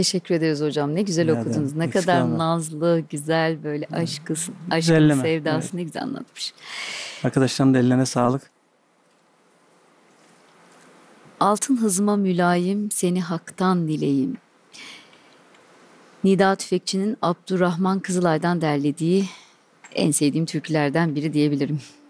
Teşekkür ederiz hocam. Ne güzel Rica ederim. okudunuz. Ne Eksik kadar olma. nazlı, güzel böyle aşkın Güzelleme. Evet. sevdası ne güzel anlatmış. Arkadaşların da ellerine sağlık. Altın hızıma mülayim, seni haktan dileyim. Nida Tüfekçi'nin Abdurrahman Kızılay'dan derlediği en sevdiğim türkülerden biri diyebilirim.